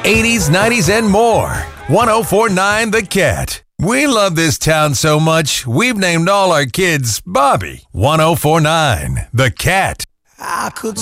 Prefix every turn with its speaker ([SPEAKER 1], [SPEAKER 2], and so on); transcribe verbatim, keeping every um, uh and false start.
[SPEAKER 1] eighties, nineties, and more. ten forty-nine The Cat. We love this town so much, we've named all our kids Bobby. ten forty-nine The Cat.
[SPEAKER 2] I could